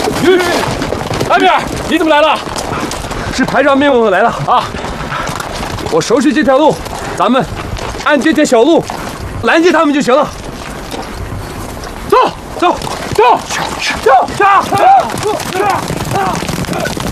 安边，你怎么来了？ 是排长命令我来了啊！我熟悉这条路，咱们按这条小路拦截他们就行了。走走走走走走走！